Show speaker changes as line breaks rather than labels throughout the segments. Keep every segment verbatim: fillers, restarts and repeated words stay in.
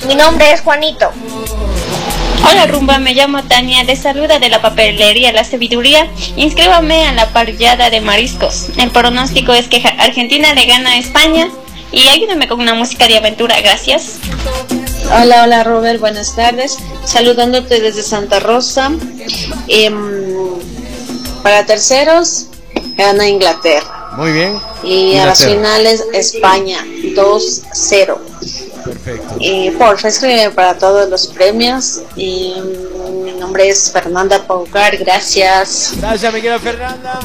Mi nombre es Juanito.
Hola Rumba, me llamo Tania, les saluda de la papelería La Sabiduría. Inscríbame a la parrillada de mariscos. El pronóstico es que Argentina le gana a España y ayúdame con una música de aventura, gracias.
Hola, hola Robert, buenas tardes. Saludándote desde Santa Rosa. Eh, para terceros, gana Inglaterra.
Muy bien.
Y a las finales, España, dos cero.
Perfecto.
Y porfa, escríbeme para todos los premios. Y mi nombre es Fernanda Paucar, gracias.
Gracias, mi querida Fernanda.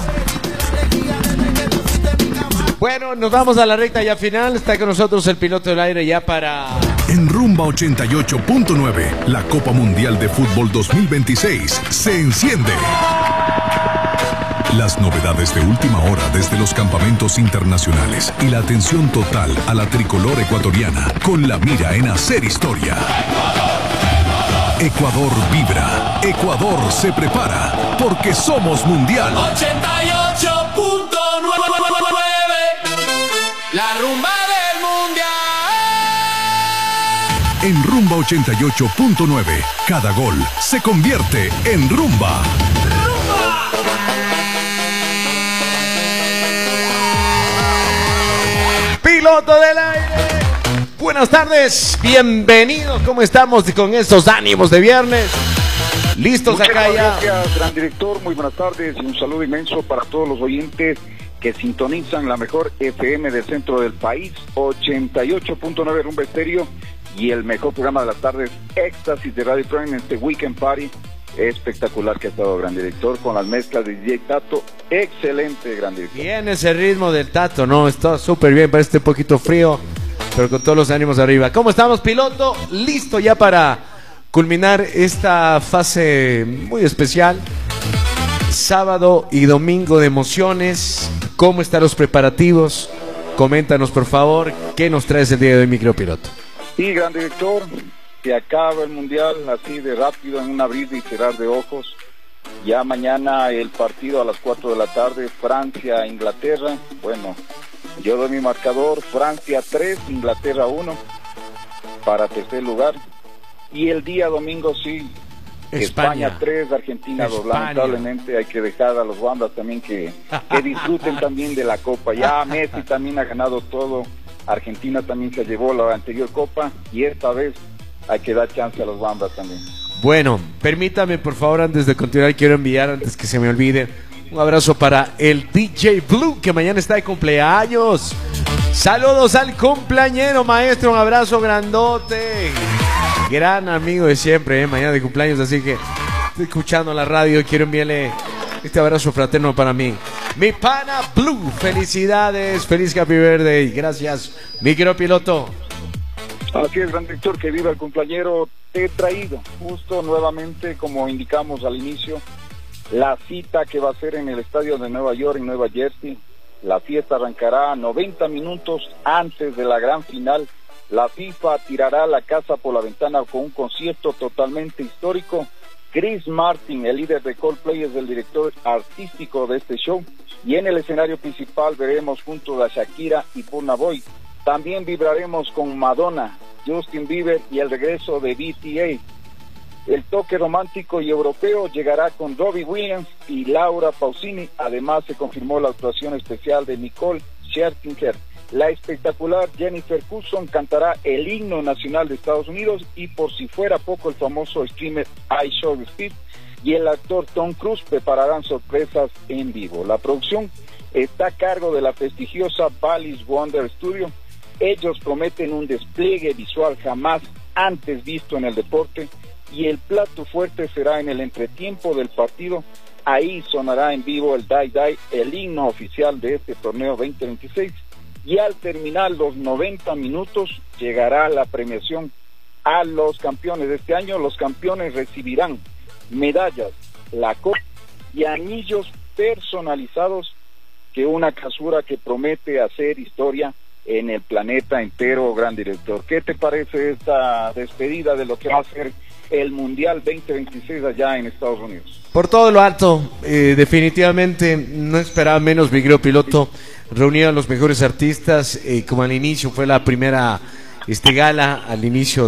Bueno, nos vamos a la recta ya final. Está con nosotros el piloto del aire ya para...
En Rumba ochenta y ocho punto nueve, la Copa Mundial de Fútbol dos mil veintiséis se enciende. Las novedades de última hora desde los campamentos internacionales y la atención total a la tricolor ecuatoriana con la mira en hacer historia. Ecuador vibra, Ecuador se prepara, porque somos mundial.
ochenta y ocho punto nueve, la rumba del mundial.
En Rumba ochenta y ocho punto nueve, cada gol se convierte en rumba.
Piloto del aire. Buenas tardes, bienvenidos. ¿Cómo estamos con estos ánimos de viernes? Listos
Muchas
acá ya.
Gracias, gran director. Muy buenas tardes y un saludo inmenso para todos los oyentes que sintonizan la mejor F M del centro del país, ochenta y ocho punto nueve Rumba Estéreo, y el mejor programa de las tardes, Éxtasis de Radio Prime, en este Weekend Party espectacular que ha estado, gran director, con las mezclas de D J Tato. Excelente, gran director.
Bien ese ritmo del Tato, ¿no? Está súper bien, parece un poquito frío, pero con todos los ánimos arriba. ¿Cómo estamos, piloto? Listo ya para culminar esta fase muy especial. Sábado y domingo de emociones. ¿Cómo están los preparativos? Coméntanos, por favor, ¿qué nos traes el día de hoy, micropiloto?
Sí, gran director, se acaba el mundial así de rápido, en un abrir y cerrar de ojos. Ya mañana el partido a las cuatro de la tarde, Francia-Inglaterra. Bueno, yo doy mi marcador, Francia tres, Inglaterra uno, para tercer lugar. Y el día domingo sí, España, España tres, Argentina dos. Lamentablemente hay que dejar a los bandas también que, que disfruten también de la Copa. Ya Messi también ha ganado todo, Argentina también se llevó la anterior Copa, y esta vez hay que dar chance a los bambas también.
Bueno, permítame por favor, antes de continuar, quiero enviar, antes que se me olvide, un abrazo para el D J Blue, que mañana está de cumpleaños. Saludos al cumpleañero, maestro, un abrazo grandote. Gran amigo de siempre, ¿eh? Mañana de cumpleaños, así que estoy escuchando la radio, quiero enviarle este abrazo fraterno para mí. Mi pana Blue, felicidades, feliz Happy Birthday, gracias, micropiloto.
Así es, gran director, que viva el cumpleañero. Te he traído justo nuevamente, como indicamos al inicio, la cita que va a ser en el estadio de Nueva York, en Nueva Jersey. La fiesta arrancará noventa minutos antes de la gran final. La FIFA tirará la casa por la ventana con un concierto totalmente histórico. Chris Martin, el líder de Coldplay, es el director artístico de este show. Y en el escenario principal veremos junto a Shakira y Burna Boy. También vibraremos con Madonna, Justin Bieber y el regreso de B T A. El toque romántico y europeo llegará con Robbie Williams y Laura Pausini. Además se confirmó la actuación especial de Nicole Scherzinger. La espectacular Jennifer Hudson cantará el himno nacional de Estados Unidos, y por si fuera poco, el famoso streamer iShowSpeed y el actor Tom Cruise prepararán sorpresas en vivo. La producción está a cargo de la prestigiosa Bally's Wonder Studio. Ellos prometen un despliegue visual jamás antes visto en el deporte, y el plato fuerte será en el entretiempo del partido. Ahí sonará en vivo el Dai Dai, el himno oficial de este torneo veinte veintiséis, y al terminar los noventa minutos llegará la premiación a los campeones de este año. Los campeones recibirán medallas, la copa y anillos personalizados, que una casura que promete hacer historia en el planeta entero, gran director. ¿Qué te parece esta despedida de lo que va a ser el Mundial veinte veintiséis allá en Estados Unidos?
Por todo lo alto, eh, definitivamente no esperaba menos, mi querido piloto. Reunido a los mejores artistas, eh, como al inicio fue la primera este gala, al inicio